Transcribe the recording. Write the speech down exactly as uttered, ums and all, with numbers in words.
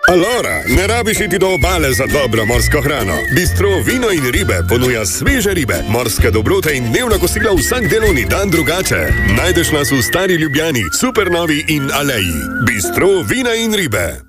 Allora, ne rabiš iti do obale za dobro morsko hrano. Bistro Vino in ribe ponuja sveže ribe, morske dobrote in dnevna kosila vsak delovni dan drugače. Najdeš nas v Stari Ljubljani, Supernovi in Aleji. Bistro Vina in ribe.